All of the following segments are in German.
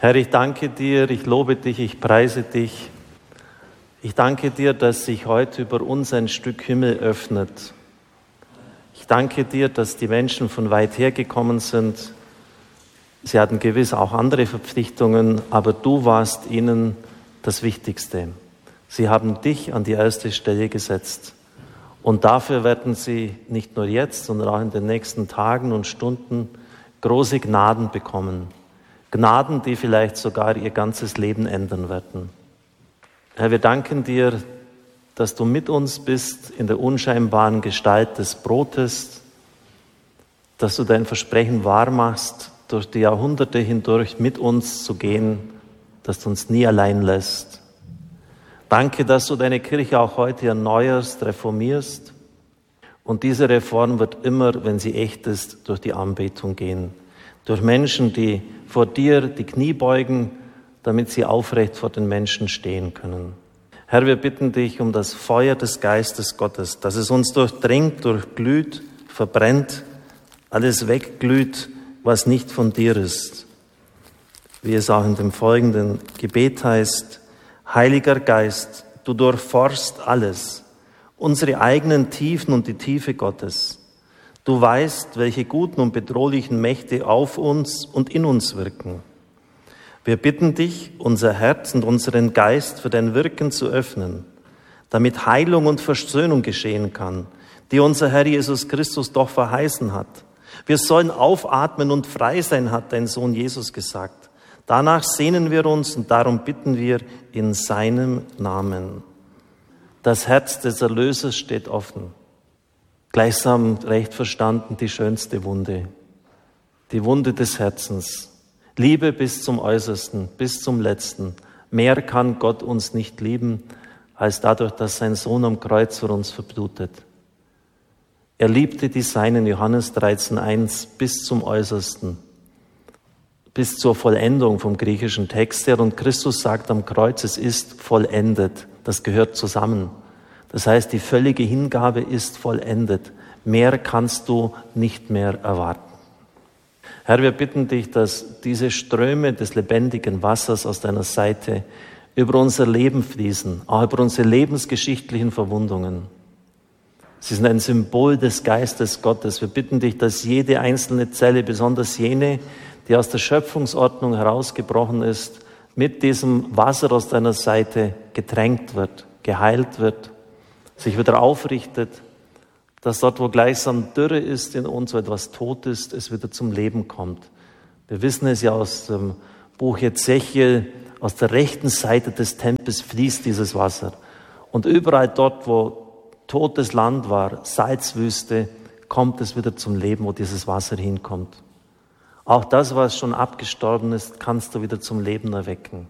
Herr, ich danke dir, ich lobe dich, ich preise dich. Ich danke dir, dass sich heute über uns ein Stück Himmel öffnet. Ich danke dir, dass die Menschen von weit her gekommen sind. Sie hatten gewiss auch andere Verpflichtungen, aber du warst ihnen das Wichtigste. Sie haben dich an die erste Stelle gesetzt. Und dafür werden sie nicht nur jetzt, sondern auch in den nächsten Tagen und Stunden große Gnaden bekommen. Gnaden, die vielleicht sogar ihr ganzes Leben ändern werden. Herr, wir danken dir, dass du mit uns bist in der unscheinbaren Gestalt des Brotes, dass du dein Versprechen wahrmachst, durch die Jahrhunderte hindurch mit uns zu gehen, dass du uns nie allein lässt. Danke, dass du deine Kirche auch heute erneuerst, reformierst. Und diese Reform wird immer, wenn sie echt ist, durch die Anbetung gehen. Durch Menschen, die vor dir die Knie beugen, damit sie aufrecht vor den Menschen stehen können. Herr, wir bitten dich um das Feuer des Geistes Gottes, dass es uns durchdringt, durchglüht, verbrennt, alles wegglüht, was nicht von dir ist. Wie es auch in dem folgenden Gebet heißt: Heiliger Geist, du durchforschst alles, unsere eigenen Tiefen und die Tiefe Gottes. Du weißt, welche guten und bedrohlichen Mächte auf uns und in uns wirken. Wir bitten dich, unser Herz und unseren Geist für dein Wirken zu öffnen, damit Heilung und Versöhnung geschehen kann, die unser Herr Jesus Christus doch verheißen hat. Wir sollen aufatmen und frei sein, hat dein Sohn Jesus gesagt. Danach sehnen wir uns und darum bitten wir in seinem Namen. Das Herz des Erlösers steht offen. Gleichsam recht verstanden die schönste Wunde, die Wunde des Herzens. Liebe bis zum Äußersten, bis zum Letzten. Mehr kann Gott uns nicht lieben, als dadurch, dass sein Sohn am Kreuz für uns verblutet. Er liebte die Seinen, Johannes 13,1, bis zum Äußersten, bis zur Vollendung vom griechischen Text her. Und Christus sagt am Kreuz, es ist vollendet. Das gehört zusammen. Das heißt, die völlige Hingabe ist vollendet. Mehr kannst du nicht mehr erwarten. Herr, wir bitten dich, dass diese Ströme des lebendigen Wassers aus deiner Seite über unser Leben fließen, auch über unsere lebensgeschichtlichen Verwundungen. Sie sind ein Symbol des Geistes Gottes. Wir bitten dich, dass jede einzelne Zelle, besonders jene, die aus der Schöpfungsordnung herausgebrochen ist, mit diesem Wasser aus deiner Seite getränkt wird, geheilt wird, sich wieder aufrichtet, dass dort, wo gleichsam Dürre ist in uns, wo etwas tot ist, es wieder zum Leben kommt. Wir wissen es ja aus dem Buch Ezechiel, aus der rechten Seite des Tempels fließt dieses Wasser. Und überall dort, wo totes Land war, Salzwüste, kommt es wieder zum Leben, wo dieses Wasser hinkommt. Auch das, was schon abgestorben ist, kannst du wieder zum Leben erwecken.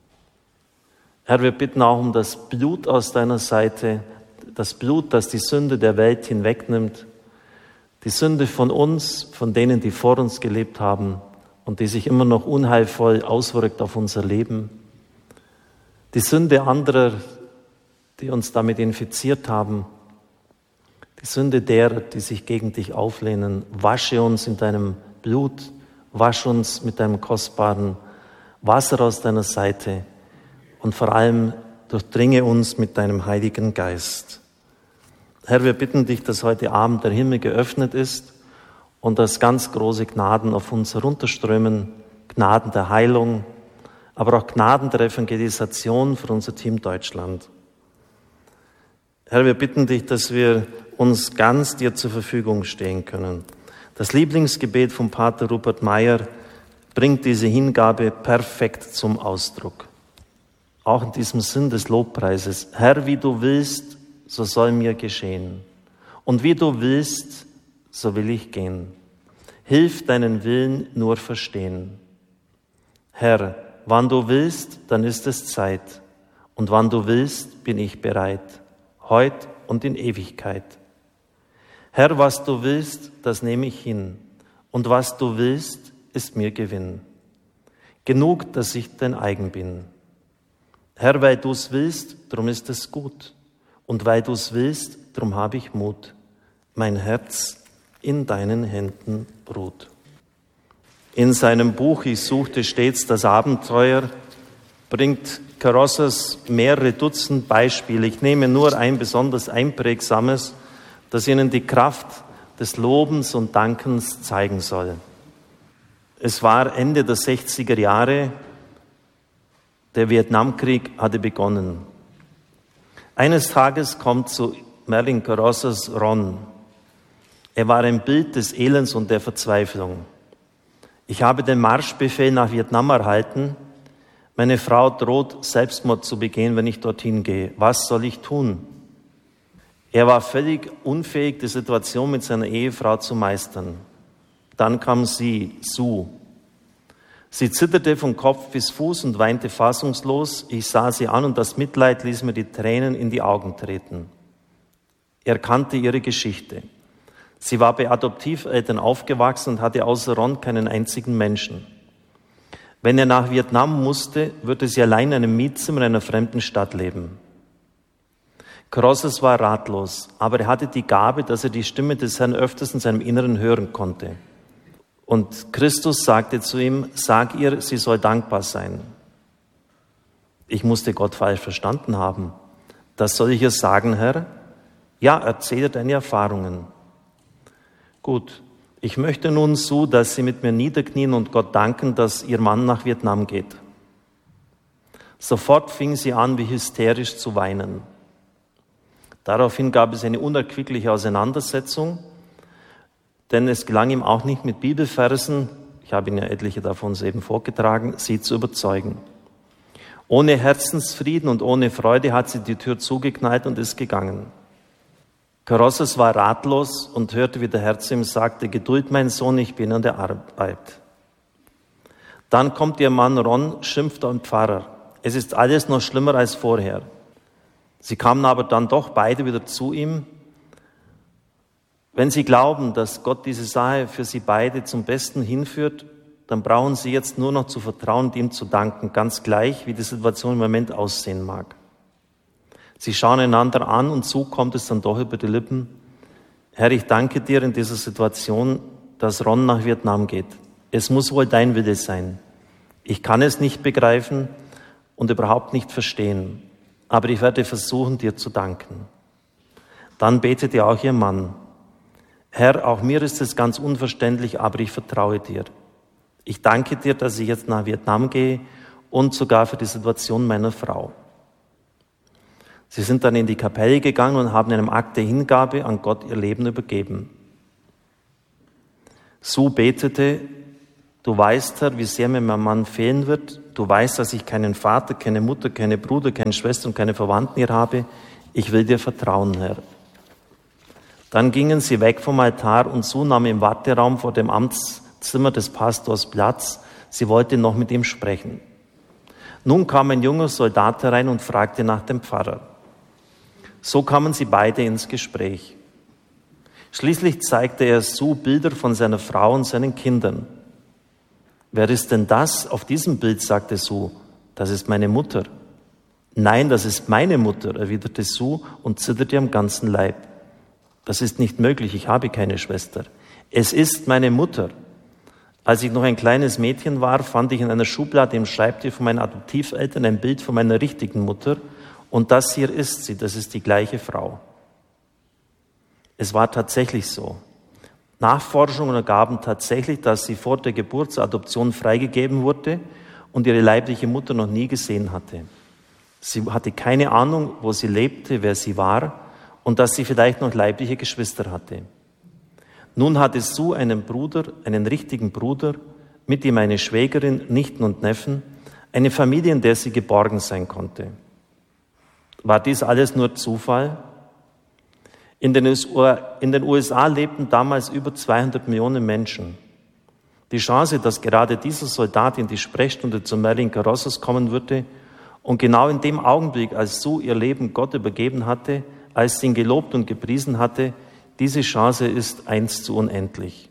Herr, wir bitten auch um das Blut aus deiner Seite, das Blut, das die Sünde der Welt hinwegnimmt, die Sünde von uns, von denen, die vor uns gelebt haben und die sich immer noch unheilvoll auswirkt auf unser Leben, die Sünde anderer, die uns damit infiziert haben, die Sünde derer, die sich gegen dich auflehnen. Wasche uns in deinem Blut, wasch uns mit deinem kostbaren Wasser aus deiner Seite und vor allem durchdringe uns mit deinem Heiligen Geist. Herr, wir bitten dich, dass heute Abend der Himmel geöffnet ist und dass ganz große Gnaden auf uns herunterströmen, Gnaden der Heilung, aber auch Gnaden der Evangelisation für unser Team Deutschland. Herr, wir bitten dich, dass wir uns ganz dir zur Verfügung stehen können. Das Lieblingsgebet von Pater Rupert Meyer bringt diese Hingabe perfekt zum Ausdruck. Auch in diesem Sinn des Lobpreises. Herr, wie du willst, so soll mir geschehen. Und wie du willst, so will ich gehen. Hilf deinen Willen nur verstehen. Herr, wann du willst, dann ist es Zeit. Und wann du willst, bin ich bereit. Heut und in Ewigkeit. Herr, was du willst, das nehme ich hin. Und was du willst, ist mir Gewinn. Genug, dass ich dein eigen bin. Herr, weil du's willst, drum ist es gut. Und weil du's willst, drum habe ich Mut. Mein Herz in deinen Händen ruht. In seinem Buch »Ich suchte stets das Abenteuer« bringt Carothers mehrere Dutzend Beispiele. Ich nehme nur ein besonders einprägsames, das Ihnen die Kraft des Lobens und Dankens zeigen soll. Es war Ende der 60er Jahre, der Vietnamkrieg hatte begonnen. Eines Tages kommt zu Merlin Carothers Ron. Er war ein Bild des Elends und der Verzweiflung. Ich habe den Marschbefehl nach Vietnam erhalten. Meine Frau droht, Selbstmord zu begehen, wenn ich dorthin gehe. Was soll ich tun? Er war völlig unfähig, die Situation mit seiner Ehefrau zu meistern. Dann kam sie, Sue. Sie zitterte von Kopf bis Fuß und weinte fassungslos. Ich sah sie an und das Mitleid ließ mir die Tränen in die Augen treten. Er kannte ihre Geschichte. Sie war bei Adoptiveltern aufgewachsen und hatte außer Ron keinen einzigen Menschen. Wenn er nach Vietnam musste, würde sie allein in einem Mietzimmer in einer fremden Stadt leben. Carothers war ratlos, aber er hatte die Gabe, dass er die Stimme des Herrn öfters in seinem Inneren hören konnte. Und Christus sagte zu ihm, sag ihr, sie soll dankbar sein. Ich musste Gott falsch verstanden haben. Das soll ich ihr sagen, Herr? Ja, erzähle deine Erfahrungen. Gut, ich möchte nun so, dass Sie mit mir niederknien und Gott danken, dass Ihr Mann nach Vietnam geht. Sofort fing sie an, wie hysterisch zu weinen. Daraufhin gab es eine unerquickliche Auseinandersetzung, denn es gelang ihm auch nicht mit Bibelversen, ich habe Ihnen ja etliche davon eben vorgetragen, sie zu überzeugen. Ohne Herzensfrieden und ohne Freude hat sie die Tür zugeknallt und ist gegangen. Carothers war ratlos und hörte, wie der Herr zu ihm sagte, Geduld, mein Sohn, ich bin an der Arbeit. Dann kommt ihr Mann Ron, schimpft am Pfarrer. Es ist alles noch schlimmer als vorher. Sie kamen aber dann doch beide wieder zu ihm. Wenn Sie glauben, dass Gott diese Sache für Sie beide zum Besten hinführt, dann brauchen Sie jetzt nur noch zu vertrauen und ihm zu danken, ganz gleich, wie die Situation im Moment aussehen mag. Sie schauen einander an und so kommt es dann doch über die Lippen. Herr, ich danke dir in dieser Situation, dass Ron nach Vietnam geht. Es muss wohl dein Wille sein. Ich kann es nicht begreifen und überhaupt nicht verstehen, aber ich werde versuchen, dir zu danken. Dann betete auch ihr Mann. Herr, auch mir ist es ganz unverständlich, aber ich vertraue dir. Ich danke dir, dass ich jetzt nach Vietnam gehe und sogar für die Situation meiner Frau. Sie sind dann in die Kapelle gegangen und haben in einem Akt der Hingabe an Gott ihr Leben übergeben. Sue betete, du weißt, Herr, wie sehr mir mein Mann fehlen wird. Du weißt, dass ich keinen Vater, keine Mutter, keine Bruder, keine Schwester und keine Verwandten hier habe. Ich will dir vertrauen, Herr. Dann gingen sie weg vom Altar und Sue nahm im Warteraum vor dem Amtszimmer des Pastors Platz. Sie wollte noch mit ihm sprechen. Nun kam ein junger Soldat herein und fragte nach dem Pfarrer. So kamen sie beide ins Gespräch. Schließlich zeigte er Sue Bilder von seiner Frau und seinen Kindern. Wer ist denn das auf diesem Bild, sagte Sue. Das ist meine Mutter. Nein, das ist meine Mutter, erwiderte Sue und zitterte am ganzen Leib. Das ist nicht möglich, ich habe keine Schwester. Es ist meine Mutter. Als ich noch ein kleines Mädchen war, fand ich in einer Schublade im Schreibtisch von meinen Adoptiveltern ein Bild von meiner richtigen Mutter. Und das hier ist sie, das ist die gleiche Frau. Es war tatsächlich so. Nachforschungen ergaben tatsächlich, dass sie vor der Geburt zur Adoption freigegeben wurde und ihre leibliche Mutter noch nie gesehen hatte. Sie hatte keine Ahnung, wo sie lebte, wer sie war und dass sie vielleicht noch leibliche Geschwister hatte. Nun hatte Sue einen Bruder, einen richtigen Bruder, mit ihm eine Schwägerin, Nichten und Neffen, eine Familie, in der sie geborgen sein konnte. War dies alles nur Zufall? In den USA lebten damals über 200 Millionen Menschen. Die Chance, dass gerade dieser Soldat in die Sprechstunde zu Merlin Carothers kommen würde und genau in dem Augenblick, als Sue ihr Leben Gott übergeben hatte, als sie ihn gelobt und gepriesen hatte, diese Chance ist 1 zu unendlich.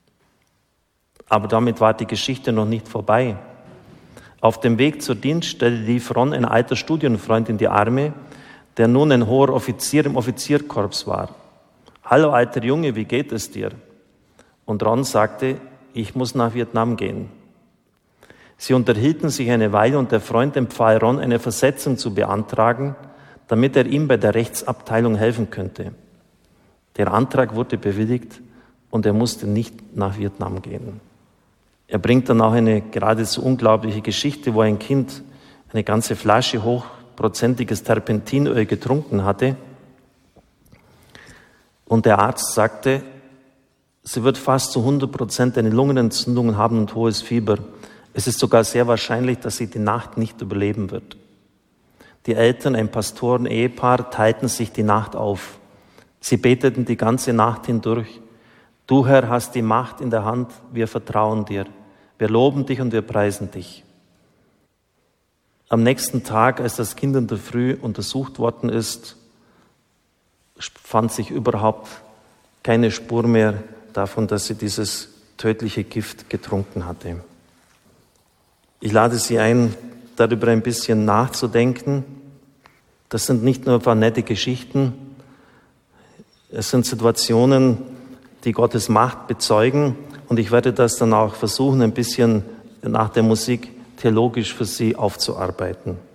Aber damit war die Geschichte noch nicht vorbei. Auf dem Weg zur Dienststelle lief Ron ein alter Studienfreund in die Arme, der nun ein hoher Offizier im Offizierkorps war. Hallo alter Junge, wie geht es dir? Und Ron sagte, ich muss nach Vietnam gehen. Sie unterhielten sich eine Weile und der Freund empfahl Ron, eine Versetzung zu beantragen, damit er ihm bei der Rechtsabteilung helfen könnte. Der Antrag wurde bewilligt und er musste nicht nach Vietnam gehen. Er bringt dann auch eine geradezu unglaubliche Geschichte, wo ein Kind eine ganze Flasche hochprozentiges Terpentinöl getrunken hatte und der Arzt sagte, sie wird fast zu 100% eine Lungenentzündung haben und hohes Fieber. Es ist sogar sehr wahrscheinlich, dass sie die Nacht nicht überleben wird. Die Eltern, ein Pastoren-Ehepaar, teilten sich die Nacht auf. Sie beteten die ganze Nacht hindurch. Du, Herr, hast die Macht in der Hand, wir vertrauen dir. Wir loben dich und wir preisen dich. Am nächsten Tag, als das Kind in der Früh untersucht worden ist, fand sich überhaupt keine Spur mehr davon, dass sie dieses tödliche Gift getrunken hatte. Ich lade Sie ein, darüber ein bisschen nachzudenken. Das sind nicht nur ein paar nette Geschichten, es sind Situationen, die Gottes Macht bezeugen und ich werde das dann auch versuchen, ein bisschen nach der Musik theologisch für Sie aufzuarbeiten.